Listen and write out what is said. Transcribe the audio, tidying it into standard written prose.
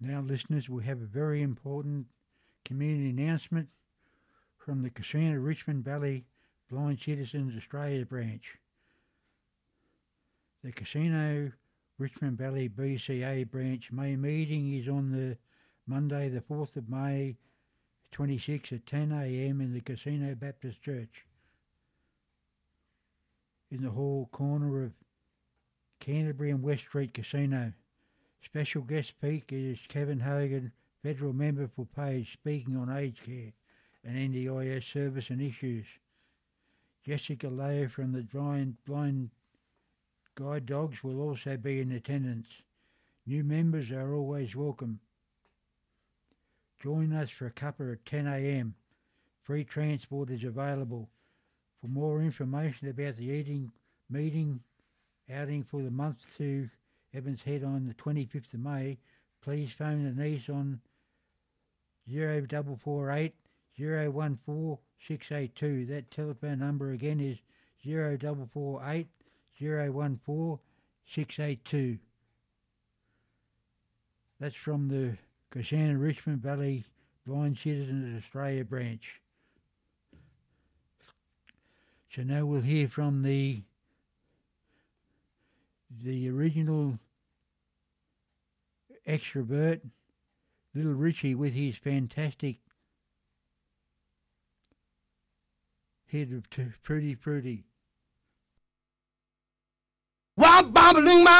Now, listeners, we have a very important community announcement from the Casino Richmond Valley Blind Citizens Australia branch. The Casino Richmond Valley BCA branch May meeting is on the Monday the 4th of May 26 at 10 a.m. in the Casino Baptist Church in the hall corner of Canterbury and West Street Casino. Special guest speaker is Kevin Hogan, Federal Member for Page, speaking on aged care and NDIS service and issues. Jessica Lowe from the Blind Guide Dogs will also be in attendance. New members are always welcome. Join us for a cuppa at 10 a.m. Free transport is available. For more information about the meeting outing for the month to Evans Head on the 25th of May, please phone Denise on 0448 014 682. That telephone number again is 0448 014 682. That's from the Casino Richmond Valley Blind Citizens Australia branch. So now we'll hear from the original extrovert, Little Richie, with his fantastic hit of Fruity Fruity. Wop, bobbling my